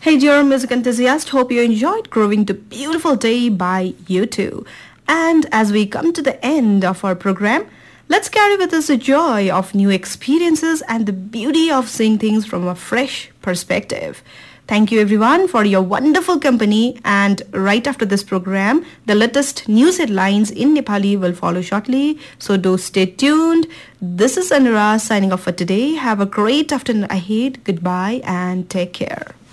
Hey dear music enthusiast, hope you enjoyed Growing to Beautiful Day by U2. And as we come to the end of our program, let's carry with us the joy of new experiences and the beauty of seeing things from a fresh perspective. Thank you everyone for your wonderful company, and right after this program, the latest news headlines in Nepali will follow shortly, so do stay tuned. This is Anura signing off for today. Have a great afternoon ahead. Goodbye and take care.